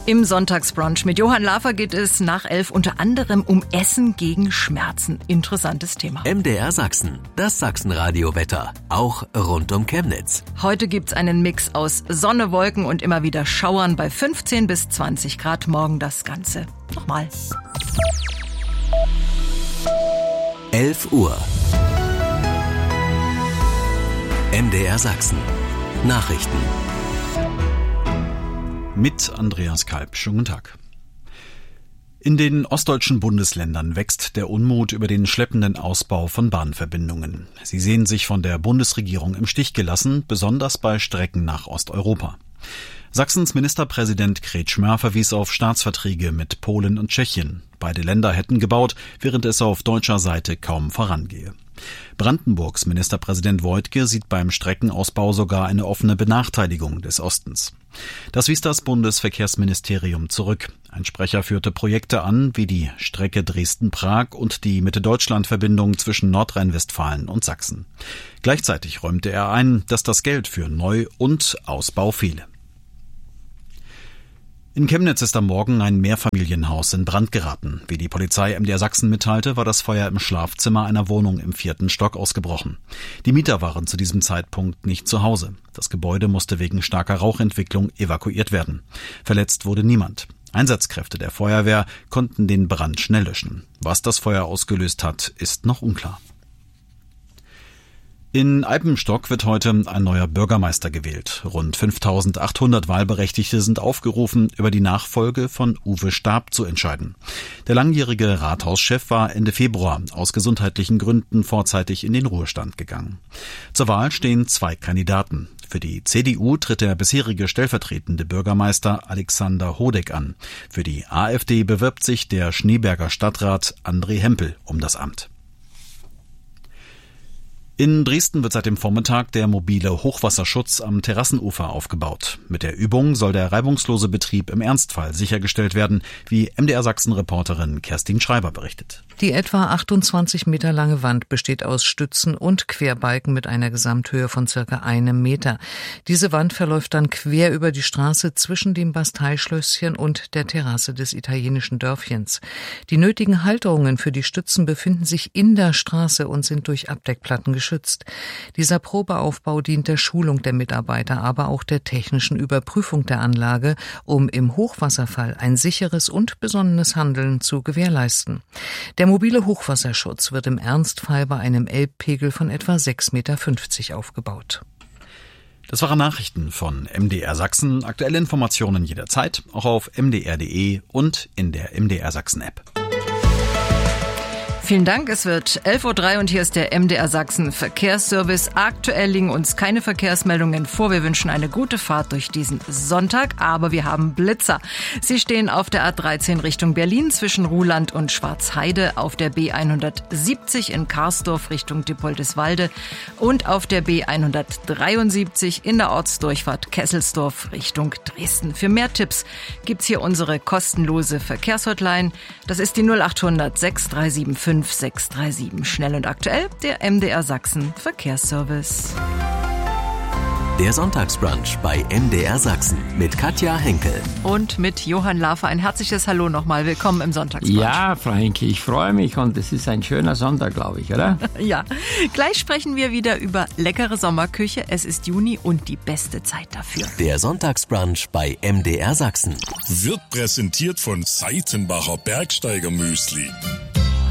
Im Sonntagsbrunch mit Johann Lafer geht es nach 11 unter anderem um Essen gegen Schmerzen. Interessantes Thema. MDR Sachsen, das Sachsenradio-Wetter, auch rund um Chemnitz. Heute gibt's einen Mix aus Sonne, Wolken und immer wieder Schauern bei 15 bis 20 Grad. Morgen das Ganze nochmal. 11 Uhr. MDR Sachsen. Nachrichten. Mit Andreas Kalb. Schönen guten Tag. In den ostdeutschen Bundesländern wächst der Unmut über den schleppenden Ausbau von Bahnverbindungen. Sie sehen sich von der Bundesregierung im Stich gelassen, besonders bei Strecken nach Osteuropa. Sachsens Ministerpräsident Kretschmer verwies auf Staatsverträge mit Polen und Tschechien. Beide Länder hätten gebaut, während es auf deutscher Seite kaum vorangehe. Brandenburgs Ministerpräsident Woidke sieht beim Streckenausbau sogar eine offene Benachteiligung des Ostens. Das wies das Bundesverkehrsministerium zurück. Ein Sprecher führte Projekte an, wie die Strecke Dresden-Prag und die Mitte-Deutschland-Verbindung zwischen Nordrhein-Westfalen und Sachsen. Gleichzeitig räumte er ein, dass das Geld für Neu- und Ausbau fehle. In Chemnitz ist am Morgen ein Mehrfamilienhaus in Brand geraten. Wie die Polizei MDR Sachsen mitteilte, war das Feuer im Schlafzimmer einer Wohnung im 4. Stock ausgebrochen. Die Mieter waren zu diesem Zeitpunkt nicht zu Hause. Das Gebäude musste wegen starker Rauchentwicklung evakuiert werden. Verletzt wurde niemand. Einsatzkräfte der Feuerwehr konnten den Brand schnell löschen. Was das Feuer ausgelöst hat, ist noch unklar. In Eibenstock wird heute ein neuer Bürgermeister gewählt. Rund 5.800 Wahlberechtigte sind aufgerufen, über die Nachfolge von Uwe Stab zu entscheiden. Der langjährige Rathauschef war Ende Februar aus gesundheitlichen Gründen vorzeitig in den Ruhestand gegangen. Zur Wahl stehen 2 Kandidaten. Für die CDU tritt der bisherige stellvertretende Bürgermeister Alexander Hodeck an. Für die AfD bewirbt sich der Schneeberger Stadtrat André Hempel um das Amt. In Dresden wird seit dem Vormittag der mobile Hochwasserschutz am Terrassenufer aufgebaut. Mit der Übung soll der reibungslose Betrieb im Ernstfall sichergestellt werden, wie MDR Sachsen-Reporterin Kerstin Schreiber berichtet. Die etwa 28 Meter lange Wand besteht aus Stützen und Querbalken mit einer Gesamthöhe von circa 1 Meter. Diese Wand verläuft dann quer über die Straße zwischen dem Basteischlösschen und der Terrasse des italienischen Dörfchens. Die nötigen Halterungen für die Stützen befinden sich in der Straße und sind durch Abdeckplatten geschützt. Dieser Probeaufbau dient der Schulung der Mitarbeiter, aber auch der technischen Überprüfung der Anlage, um im Hochwasserfall ein sicheres und besonnenes Handeln zu gewährleisten. Der mobile Hochwasserschutz wird im Ernstfall bei einem Elbpegel von etwa 6,50 Meter aufgebaut. Das waren Nachrichten von MDR Sachsen. Aktuelle Informationen jederzeit, auch auf mdr.de und in der MDR Sachsen App. Vielen Dank. Es wird 11.03 Uhr und hier ist der MDR Sachsen Verkehrsservice. Aktuell liegen uns keine Verkehrsmeldungen vor. Wir wünschen eine gute Fahrt durch diesen Sonntag, aber wir haben Blitzer. Sie stehen auf der A13 Richtung Berlin zwischen Ruhland und Schwarzheide, auf der B170 in Karsdorf Richtung Dippoldiswalde und auf der B173 in der Ortsdurchfahrt Kesselsdorf Richtung Dresden. Für mehr Tipps gibt's hier unsere kostenlose Verkehrshotline. Das ist die 0800 6375 637. Schnell und aktuell, der MDR Sachsen Verkehrsservice. Der Sonntagsbrunch bei MDR Sachsen mit Katja Henkel. Und mit Johann Lafer. Ein herzliches Hallo nochmal. Willkommen im Sonntagsbrunch. Ja, Frau Henkel, ich freue mich und es ist ein schöner Sonntag, glaube ich, oder? Ja, gleich sprechen wir wieder über leckere Sommerküche. Es ist Juni und die beste Zeit dafür. Der Sonntagsbrunch bei MDR Sachsen wird präsentiert von Seitenbacher Bergsteiger Müsli.